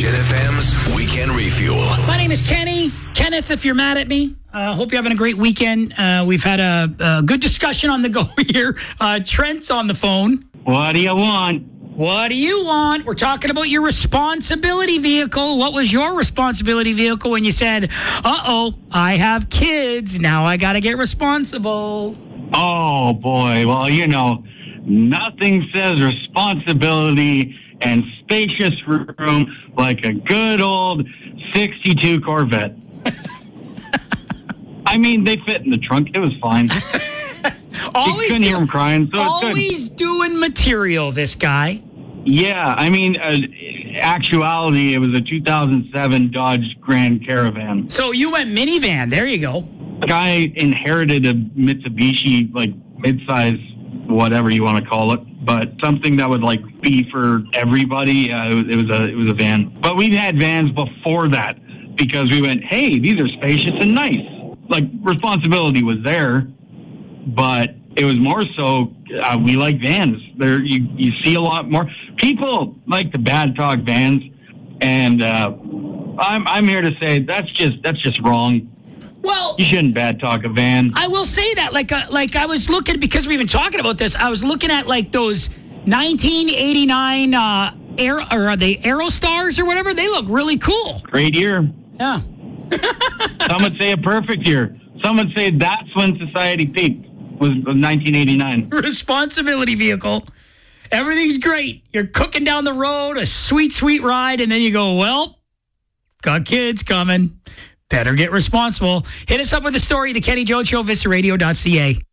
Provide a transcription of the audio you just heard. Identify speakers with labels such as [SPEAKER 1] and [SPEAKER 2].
[SPEAKER 1] Hit FM's Weekend Refuel.
[SPEAKER 2] My name is Kenny. Kenneth, if you're mad at me, hope you're having a great weekend. We've had a good discussion on the go here. Trent's on the phone.
[SPEAKER 3] What do you want?
[SPEAKER 2] What do you want? We're talking about your responsibility vehicle. What was your responsibility vehicle when you said, I have kids. Now I got to get responsible?
[SPEAKER 3] Oh, boy. Well, nothing says responsibility and spacious room like a good old 62 Corvette. I mean, they fit in the trunk. It was fine. You couldn't hear him crying, so it's good.
[SPEAKER 2] Always doing material, this guy.
[SPEAKER 3] Yeah, I mean, actuality, it was a 2007 Dodge Grand Caravan.
[SPEAKER 2] So you went minivan. There you go.
[SPEAKER 3] Guy inherited a Mitsubishi, like, midsize, whatever you want to call it, but something that would, like, be for everybody. It was a van. But we've had vans before that because we went, hey, these are spacious and nice. Like, responsibility was there, but it was more so we like vans. There, you see a lot more people like to bad talk vans, and I'm here to say that's just wrong.
[SPEAKER 2] Well,
[SPEAKER 3] you shouldn't bad talk a van.
[SPEAKER 2] I will say that, like I was looking, because we've been talking about this. I was looking at like those 1989 are they Aerostars or whatever? They look really cool.
[SPEAKER 3] Great year.
[SPEAKER 2] Yeah.
[SPEAKER 3] Some would say a perfect year. Some would say that's when society peaked. Was 1989.
[SPEAKER 2] Responsibility vehicle. Everything's great. You're cooking down the road, a sweet, sweet ride, and then you go, well, got kids coming. Better get responsible. Hit us up with a story, The Kenny Jones Show, VistaRadio.ca.